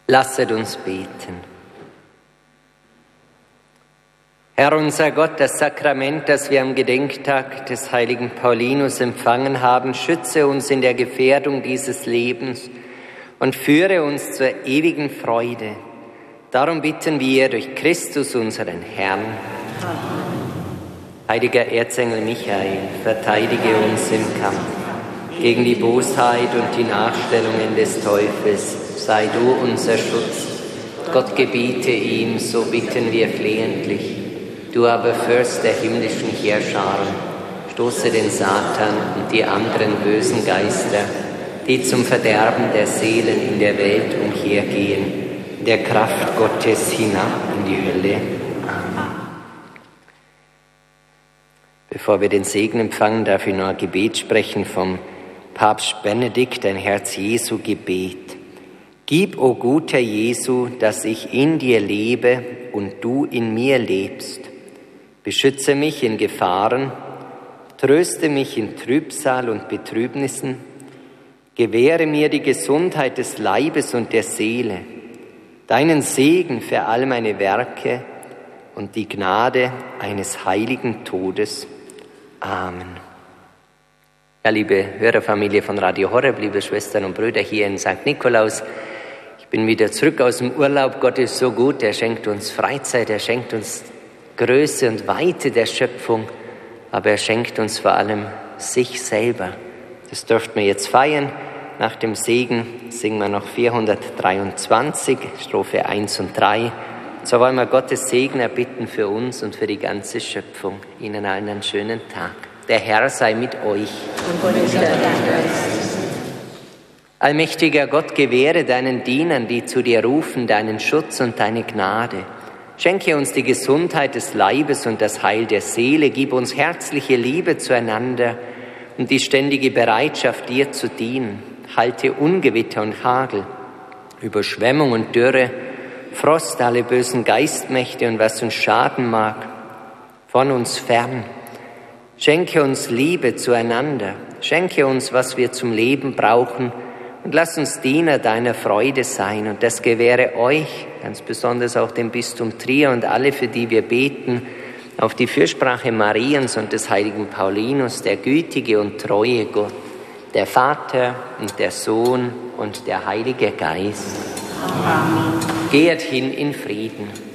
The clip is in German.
Lasset uns beten. Herr unser Gott, das Sakrament, das wir am Gedenktag des heiligen Paulinus empfangen haben, schütze uns in der Gefährdung dieses Lebens und führe uns zur ewigen Freude. Darum bitten wir durch Christus, unseren Herrn. Heiliger Erzengel Michael, verteidige uns im Kampf gegen die Bosheit und die Nachstellungen des Teufels. Sei du unser Schutz. Gott gebiete ihm, so bitten wir flehentlich. Du aber Fürst der himmlischen Heerscharen, stoße den Satan und die anderen bösen Geister, die zum Verderben der Seelen in der Welt umhergehen, der Kraft Gottes hinab in die Hölle. Amen. Bevor wir den Segen empfangen, darf ich noch ein Gebet sprechen vom Papst Benedikt, ein Herz-Jesu-Gebet. Gib, o guter Jesu, dass ich in dir lebe und du in mir lebst. Beschütze mich in Gefahren, tröste mich in Trübsal und Betrübnissen, gewähre mir die Gesundheit des Leibes und der Seele, deinen Segen für all meine Werke und die Gnade eines heiligen Todes. Amen. Ja, liebe Hörerfamilie von Radio Horeb, liebe Schwestern und Brüder hier in St. Nikolaus, ich bin wieder zurück aus dem Urlaub. Gott ist so gut, er schenkt uns Freizeit, er schenkt uns Größe und Weite der Schöpfung, aber er schenkt uns vor allem sich selber. Das dürfen wir jetzt feiern. Nach dem Segen singen wir noch 423, Strophe 1 und 3. So wollen wir Gottes Segen erbitten für uns und für die ganze Schöpfung. Ihnen allen einen schönen Tag. Der Herr sei mit euch. Und mit deinem Geist. Allmächtiger Gott, gewähre deinen Dienern, die zu dir rufen, deinen Schutz und deine Gnade. Schenke uns die Gesundheit des Leibes und das Heil der Seele. Gib uns herzliche Liebe zueinander und die ständige Bereitschaft, dir zu dienen. Halte Ungewitter und Hagel, Überschwemmung und Dürre, Frost, alle bösen Geistmächte und was uns schaden mag, von uns fern. Schenke uns Liebe zueinander. Schenke uns, was wir zum Leben brauchen. Und lass uns Diener deiner Freude sein. Und das gewähre euch, ganz besonders auch dem Bistum Trier und alle, für die wir beten, auf die Fürsprache Mariens und des heiligen Paulinus, der gütige und treue Gott, der Vater und der Sohn und der Heilige Geist. Amen. Geht hin in Frieden.